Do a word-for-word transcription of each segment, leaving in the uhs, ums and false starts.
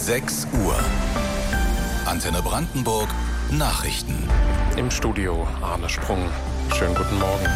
sechs Uhr. Antenne Brandenburg Nachrichten. Im Studio Arne Sprung. Schönen guten Morgen.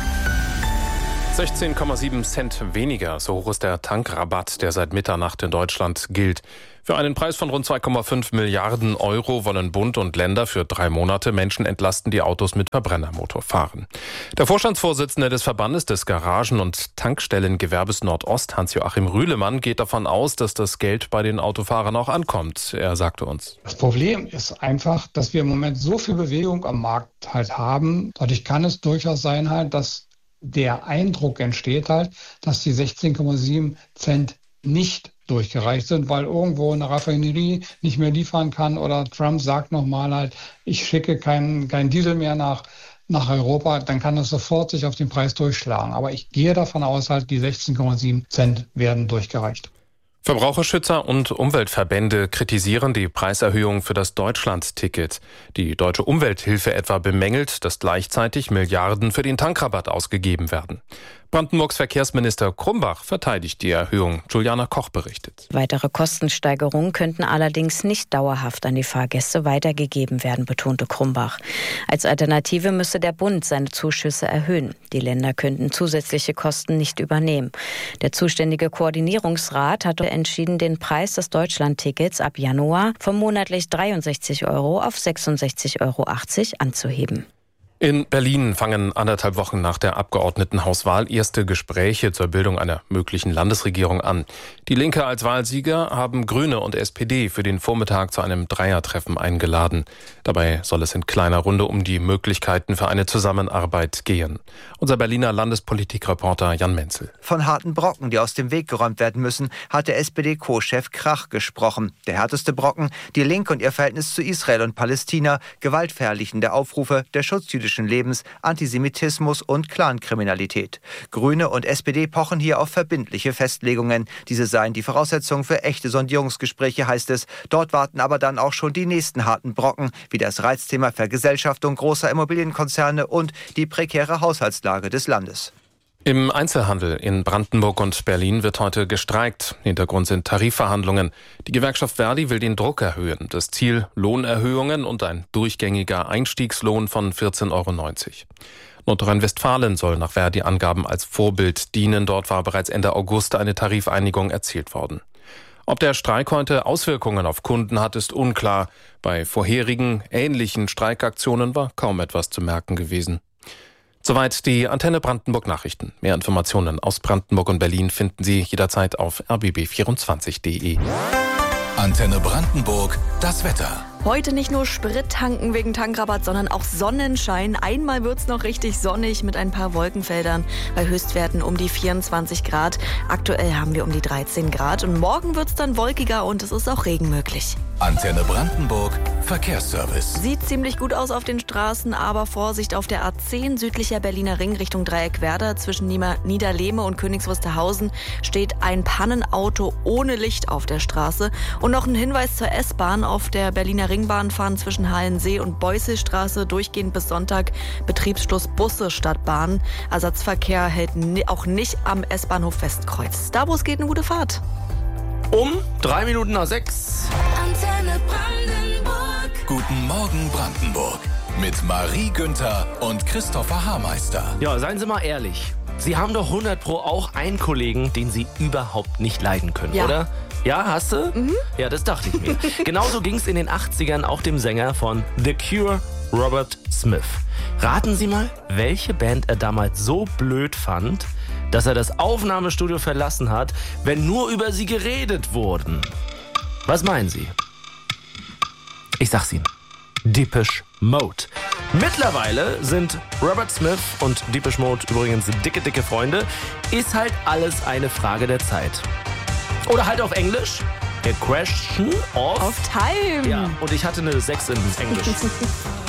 sechzehn Komma sieben Cent weniger, so hoch ist der Tankrabatt, der seit Mitternacht in Deutschland gilt. Für einen Preis von rund zwei Komma fünf Milliarden Euro wollen Bund und Länder für drei Monate Menschen entlasten, die Autos mit Verbrennermotor fahren. Der Vorstandsvorsitzende des Verbandes des Garagen- und Tankstellengewerbes Nordost, Hans-Joachim Rühlemann, geht davon aus, dass das Geld bei den Autofahrern auch ankommt. Er sagte uns: Das Problem ist einfach, dass wir im Moment so viel Bewegung am Markt halt haben. Dadurch kann es durchaus sein halt, dass der Eindruck entsteht halt, dass die sechzehn Komma sieben Cent nicht durchgereicht sind, weil irgendwo eine Raffinerie nicht mehr liefern kann oder Trump sagt nochmal halt, ich schicke keinen kein Diesel mehr nach, nach Europa, dann kann das sofort sich auf den Preis durchschlagen. Aber ich gehe davon aus halt, die sechzehn Komma sieben Cent werden durchgereicht. Verbraucherschützer und Umweltverbände kritisieren die Preiserhöhung für das Deutschland-Ticket. Die Deutsche Umwelthilfe etwa bemängelt, dass gleichzeitig Milliarden für den Tankrabatt ausgegeben werden. Brandenburgs Verkehrsminister Krumbach verteidigt die Erhöhung. Juliana Koch berichtet. Weitere Kostensteigerungen könnten allerdings nicht dauerhaft an die Fahrgäste weitergegeben werden, betonte Krumbach. Als Alternative müsse der Bund seine Zuschüsse erhöhen. Die Länder könnten zusätzliche Kosten nicht übernehmen. Der zuständige Koordinierungsrat hatte entschieden, den Preis des Deutschland-Tickets ab Januar von monatlich dreiundsechzig Euro auf sechsundsechzig Euro achtzig anzuheben. In Berlin fangen anderthalb Wochen nach der Abgeordnetenhauswahl erste Gespräche zur Bildung einer möglichen Landesregierung an. Die Linke als Wahlsieger haben Grüne und S P D für den Vormittag zu einem Dreiertreffen eingeladen. Dabei soll es in kleiner Runde um die Möglichkeiten für eine Zusammenarbeit gehen. Unser Berliner Landespolitikreporter Jan Menzel. Von harten Brocken, die aus dem Weg geräumt werden müssen, hat der S P D-Co-Chef Krach gesprochen. Der härteste Brocken, die Linke und ihr Verhältnis zu Israel und Palästina, gewaltverherrlichende Aufrufe, der Schutz jüdischen Lebens, Antisemitismus und Clankriminalität. Grüne und S P D pochen hier auf verbindliche Festlegungen. Diese seien die Voraussetzung für echte Sondierungsgespräche, heißt es. Dort warten aber dann auch schon die nächsten harten Brocken, wie das Reizthema Vergesellschaftung großer Immobilienkonzerne und die prekäre Haushaltslage des Landes. Im Einzelhandel in Brandenburg und Berlin wird heute gestreikt. Hintergrund sind Tarifverhandlungen. Die Gewerkschaft Verdi will den Druck erhöhen. Das Ziel: Lohnerhöhungen und ein durchgängiger Einstiegslohn von vierzehn Euro neunzig. Nordrhein-Westfalen soll nach Verdi-Angaben als Vorbild dienen. Dort war bereits Ende August eine Tarifeinigung erzielt worden. Ob der Streik heute Auswirkungen auf Kunden hat, ist unklar. Bei vorherigen ähnlichen Streikaktionen war kaum etwas zu merken gewesen. Soweit die Antenne Brandenburg Nachrichten. Mehr Informationen aus Brandenburg und Berlin finden Sie jederzeit auf r b b vierundzwanzig punkt d e. Antenne Brandenburg, das Wetter. Heute nicht nur Sprit tanken wegen Tankrabatt, sondern auch Sonnenschein. Einmal wird's noch richtig sonnig mit ein paar Wolkenfeldern bei Höchstwerten um die vierundzwanzig Grad. Aktuell haben wir um die dreizehn Grad und morgen wird's dann wolkiger und es ist auch Regen möglich. Antenne Brandenburg, Verkehrsservice. Sieht ziemlich gut aus auf den Straßen, aber Vorsicht auf der A zehn südlicher Berliner Ring Richtung Dreieckwerder. Zwischen Niederlehme und Königs Wusterhausen steht ein Pannenauto ohne Licht auf der Straße. Und noch ein Hinweis zur S-Bahn. Auf der Berliner Ringbahn fahren zwischen Hallensee und Beuselstraße durchgehend bis Sonntag Betriebsschluss Busse statt Bahn. Ersatzverkehr hält auch nicht am S-Bahnhof Westkreuz. Da, wo es geht, eine gute Fahrt. Um drei Minuten nach sechs. Antenne Brandenburg. Guten Morgen Brandenburg. Mit Marie Günther und Christopher Haarmeister. Ja, seien Sie mal ehrlich. Sie haben doch hundert Pro auch einen Kollegen, den Sie überhaupt nicht leiden können, ja. oder? Ja, hast du? Mhm. Ja, das dachte ich mir. Genauso ging es in den achtzigern auch dem Sänger von The Cure, Robert Smith. Raten Sie mal, welche Band er damals so blöd fand, dass er das Aufnahmestudio verlassen hat, wenn nur über sie geredet wurden. Was meinen Sie? Ich sag's Ihnen. Depeche Mode. Mittlerweile sind Robert Smith und Depeche Mode übrigens dicke, dicke Freunde. Ist halt alles eine Frage der Zeit. Oder halt auf Englisch. A question of, of time. Ja, und ich hatte eine sechs in Englisch.